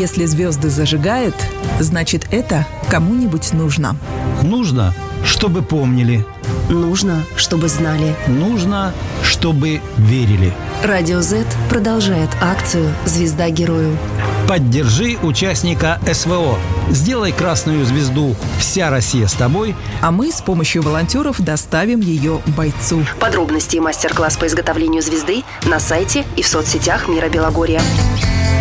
Если звезды зажигают, значит, это кому-нибудь нужно. Нужно, чтобы помнили. Нужно, чтобы знали. Нужно, чтобы верили. Радио Z продолжает акцию «Звезда герою». Поддержи участника СВО. Сделай красную звезду «Вся Россия с тобой», а мы с помощью волонтеров доставим ее бойцу. Подробности и мастер-класс по изготовлению звезды на сайте и в соцсетях Мира Белогорья.